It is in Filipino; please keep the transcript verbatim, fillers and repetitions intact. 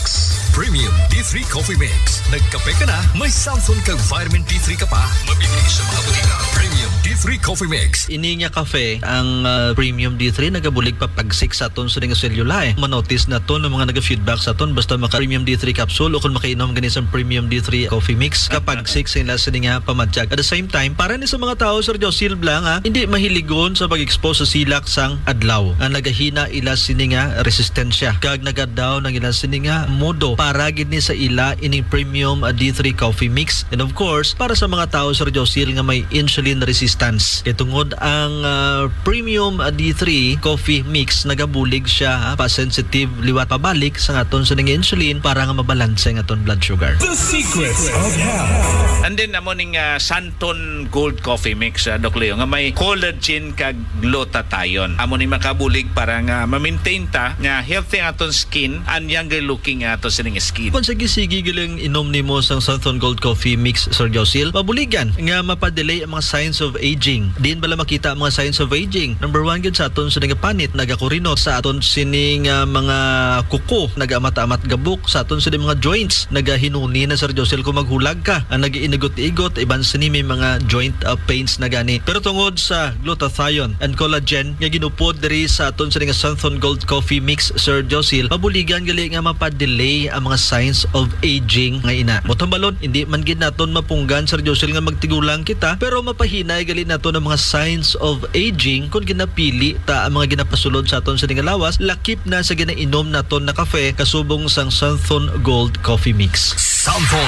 Mix. Premium D three Coffee Mix. Nagkape ka na, may Samsung kag vitamin D three ka pa. Mabibili sa mga butika. Premium D three Coffee Mix. Ini nga kafe ang uh, Premium D three nagabulig pa pagsik sa aton sa nga selula eh. Manotice na to ng mga naga-feedback sa aton basta maka Premium D three capsule o kung makainom gani sa Premium D three Coffee Mix kapag sik sila sa nga pamadjag. At the same time, para ni sa mga tao Sir Josil Blang ha, hindi mahiligon sa pag-expose sa silak sang adlaw. Ang nagahina ila sini nga resistensya. Kag nagadaw ng ila sini nga modo para gid ni sa ila ining Premium uh, D three Coffee Mix. And of course, para sa mga tao Sir Josil nga may insulin resistance. Kaya tungod ang uh, Premium uh, D three Coffee Mix nagabulig siya ha, pa-sensitive liwat pabalik sa aton sa ning insulin para nga mabalanse ang aton blood sugar. The secrets of health. And then amo ning uh, Santon Gold Coffee Mix uh, Doc Leo nga may collagen kag glutathione. Amo ni makabulig para nga ma-maintain ta nga healthy ang aton skin and younger looking ang aton sining skin. Kung sa gisigi giling inom nimo sang Santon Gold Coffee Mix Sir Josil, mabuligan nga mapadelay ang mga signs of aging. Diin bala makita ang mga signs of aging. Number one gid sa aton sining panit nagakurinot, sa aton sining uh, mga kuko nagamata-amat gabuk, sa aton sining mga joints nagahinuni na Sir Josil kung maghulag ka. Ang nagiinigot-igot iban sini may mga joint uh, pains na gani. Pero tungod sa glutathione and collagen nga ginupod diri sa aton sining Santon Gold Coffee Mix Sir Josil, mabuligan gali nga mapadelay ang mga signs of aging nga ina. Botong balon, hindi man gid naton mapunggan Sir Josil nga magtigulang kita, pero mapahinay gali naton ang mga signs of aging kung ginapili ta ang mga ginapasulod sa aton sining lawas, lakip na sa ginainom naton na kafe kasubong sang Santon Gold Coffee Mix. Samsung